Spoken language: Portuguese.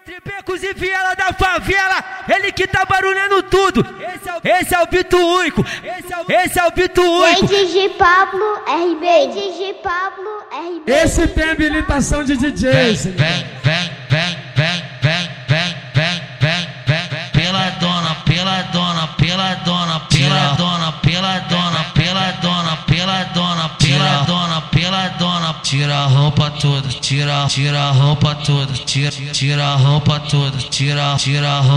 Tripecos e viela da favela, ele que tá barulhando tudo. Esse é o Bito Único, esse é o Bito Único. DJ Pablo RB, DJ Pablo RB. Esse tem habilitação de DJ. Vem, pela dona, tira a roupa toda, tira a roupa toda, tira a roupa toda, tira a roupa.